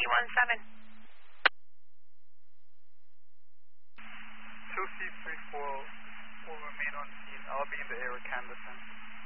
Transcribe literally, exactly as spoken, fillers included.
one seven. two C three four will remain on scene. I'll be in the air with Canvas.